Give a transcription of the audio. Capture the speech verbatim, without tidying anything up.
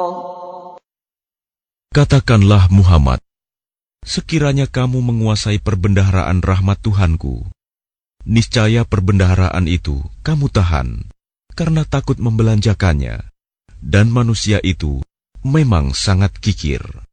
Katakanlah Muhammad, sekiranya kamu menguasai perbendaharaan rahmat Tuhanku, niscaya perbendaharaan itu kamu tahan karena takut membelanjakannya, dan manusia itu memang sangat kikir.